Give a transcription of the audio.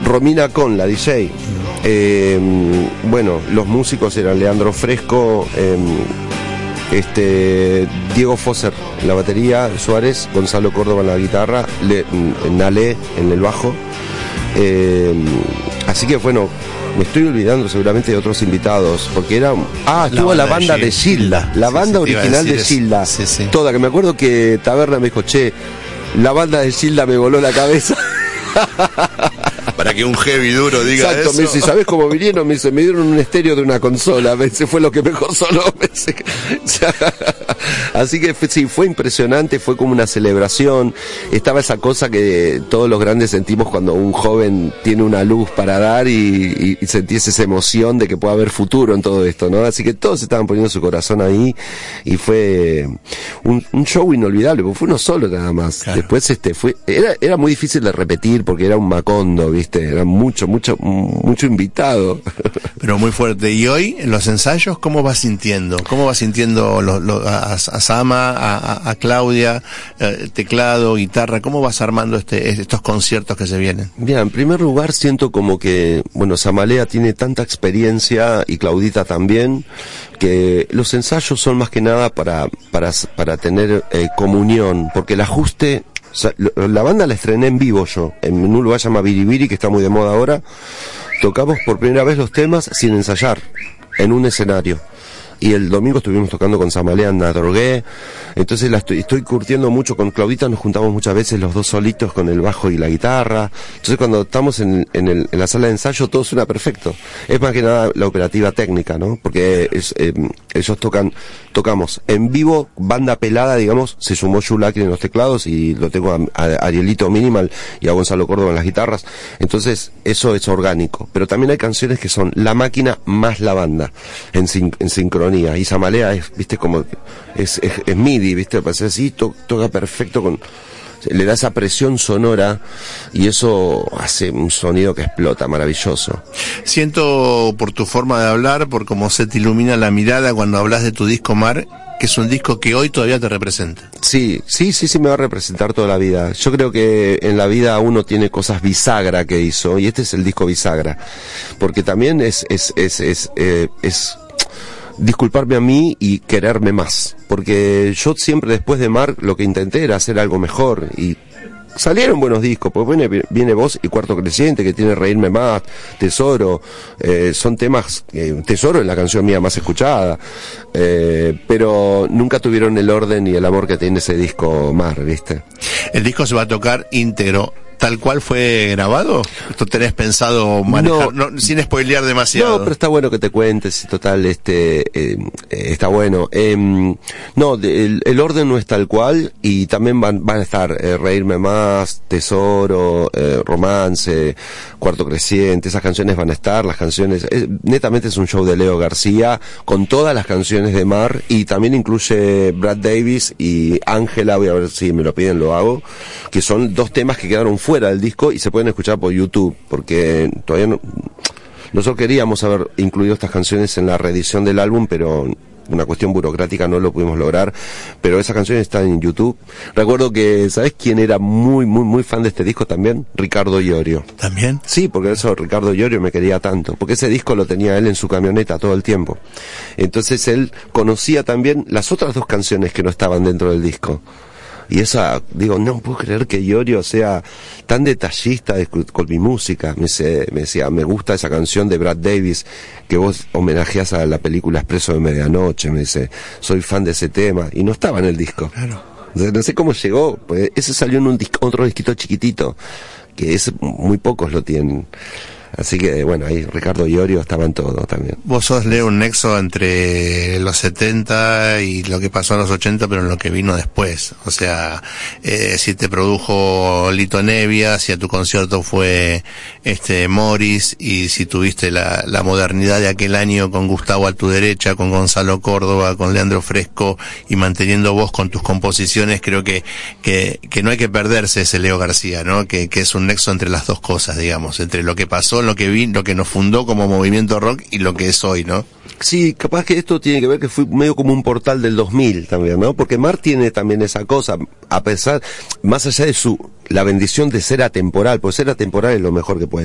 Romina Con, la DJ. Bueno, los músicos eran Leandro Fresco, Diego Fosser en la batería, Suárez, Gonzalo Córdoba en la guitarra, Nalé en el bajo. Así que bueno, me estoy olvidando seguramente de otros invitados, porque era... estuvo la banda de Gilda, la banda original de Gilda, toda, que me acuerdo que Taberna me dijo, che, la banda de Gilda me voló la cabeza. Para que un heavy duro diga. Exacto, eso. Me dice, ¿sabés cómo vinieron? Me dice, me dieron un estéreo de una consola, me dice, fue lo que mejor sonó. Así que sí, fue impresionante, fue como una celebración. Estaba esa cosa que todos los grandes sentimos cuando un joven tiene una luz para dar y sentís esa emoción de que pueda haber futuro en todo esto, ¿no? Así que todos estaban poniendo su corazón ahí y fue un show inolvidable, porque fue uno solo nada más. Claro. Después era muy difícil de repetir porque era un Macondo, ¿viste? Era mucho invitado. Pero muy fuerte. ¿Y hoy, en los ensayos, cómo vas sintiendo? ¿Cómo vas sintiendo a Sama, a Claudia, teclado, guitarra? ¿Cómo vas armando estos conciertos que se vienen? Mira, en primer lugar siento como que, bueno, Samalea tiene tanta experiencia y Claudita también, que los ensayos son más que nada para tener comunión, porque el ajuste... O sea, la banda la estrené en vivo yo, en un lugar llama Biribiri, que está muy de moda ahora. Tocamos por primera vez los temas sin ensayar, en un escenario. Y el domingo estuvimos tocando con Samalea en la Drogué. Entonces estoy curtiendo mucho con Claudita, nos juntamos muchas veces los dos solitos con el bajo y la guitarra. Entonces cuando estamos en la sala de ensayo todo suena perfecto. Es más que nada la operativa técnica, ¿no? Porque ellos tocamos en vivo, banda pelada, digamos, se sumó Yulaki en los teclados y lo tengo a Arielito Minimal y a Gonzalo Córdoba en las guitarras. Entonces eso es orgánico. Pero también hay canciones que son la máquina más la banda, en sincronía. Y Samalea es, viste, como es MIDI, viste, parece así, toca perfecto, le da esa presión sonora y eso hace un sonido que explota, maravilloso. Siento por tu forma de hablar, por cómo se te ilumina la mirada cuando hablas de tu disco Mar, que es un disco que hoy todavía te representa. Sí, me va a representar toda la vida. Yo creo que en la vida uno tiene cosas bisagra que hizo, y este es el disco bisagra, porque también es disculparme a mí y quererme más, porque yo siempre después de Mar lo que intenté era hacer algo mejor y salieron buenos discos, porque viene Voz y Cuarto Creciente, que tiene Reírme Más, Tesoro, son temas, Tesoro es la canción mía más escuchada, pero nunca tuvieron el orden y el amor que tiene ese disco Mar, ¿viste? El disco se va a tocar íntegro, ¿tal cual fue grabado? ¿Tú tenés pensado manejar? No, sin spoilear demasiado. No, pero está bueno que te cuentes, total, está bueno. No, el orden no es tal cual, y también van a estar Reírme Más, Tesoro, Romance, Cuarto Creciente, esas canciones van a estar, las canciones, netamente es un show de Leo García, con todas las canciones de Mar, y también incluye Brad Davis y Ángela, voy a ver si me lo piden, lo hago, que son dos temas que quedaron fuera del disco y se pueden escuchar por YouTube, porque todavía no, nosotros queríamos haber incluido estas canciones en la reedición del álbum, pero una cuestión burocrática no lo pudimos lograr, pero esas canciones están en YouTube. Recuerdo que, ¿sabes quién era muy fan de este disco también? Ricardo Iorio. ¿También? Sí, porque eso Ricardo Iorio me quería tanto, porque ese disco lo tenía él en su camioneta todo el tiempo. Entonces él conocía también las otras dos canciones que no estaban dentro del disco. Y esa, digo, no puedo creer que Iorio sea tan detallista con mi música. Me decía, me gusta esa canción de Brad Davis que vos homenajeás a la película Expreso de Medianoche. Me dice, soy fan de ese tema. Y no estaba en el disco. Claro. No sé cómo llegó, pues ese salió en otro disquito chiquitito, que muy pocos lo tienen. Así que, bueno, ahí Ricardo Iorio estaba en todo también. Vos sos, Leo, un nexo entre los 70 y lo que pasó en los 80, pero en lo que vino después. O sea, si te produjo Lito Nevia, si a tu concierto fue Morris, y si tuviste la modernidad de aquel año con Gustavo a tu derecha, con Gonzalo Córdoba, con Leandro Fresco, y manteniendo vos con tus composiciones, creo que no hay que perderse ese Leo García, ¿no? Que es un nexo entre las dos cosas, digamos, entre lo que pasó, lo que nos fundó como movimiento rock y lo que es hoy, ¿no? Sí, capaz que esto tiene que ver que fue medio como un portal del 2000 también, ¿no? Porque Mar tiene también esa cosa, a pesar, más allá de la bendición de ser atemporal, pues ser atemporal es lo mejor que puede